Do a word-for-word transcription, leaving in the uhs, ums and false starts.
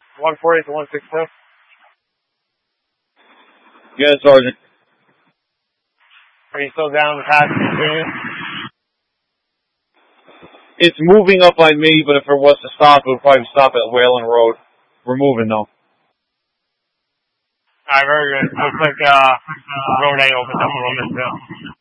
one forty to one sixty-two. Yeah, Sergeant. Are you still down the path continuing? It's moving up on me, but if it was to stop, it would probably stop at Whalen Road. We're moving, though. Alright, very good. Looks like, uh, road A opens up a little bit, too.